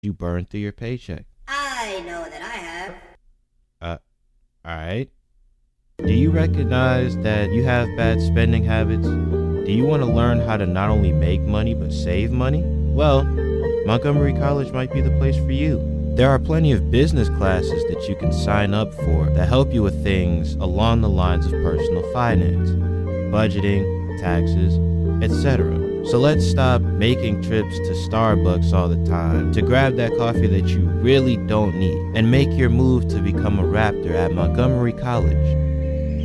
you burn through your paycheck. I know that I have. Uh, alright. Do you recognize that you have bad spending habits? Do you want to learn how to not only make money but save money? Well, Montgomery College might be the place for you. There are plenty of business classes that you can sign up for that help you with things along the lines of personal finance, budgeting, taxes, etc. So let's stop making trips to Starbucks all the time to grab that coffee that you really don't need and make your move to become a Raptor at Montgomery College.